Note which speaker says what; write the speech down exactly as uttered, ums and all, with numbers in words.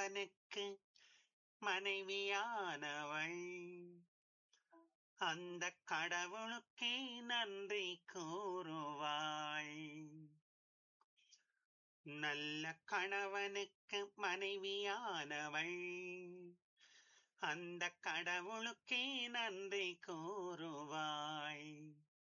Speaker 1: கணவனுக்கு மனைவியானவள் அந்த கடவுளுக்கே நன்றி கூறுவாள். நல்ல கணவனுக்கு மனைவியானவள் அந்த கடவுளுக்கே நன்றி கூறுவாள்.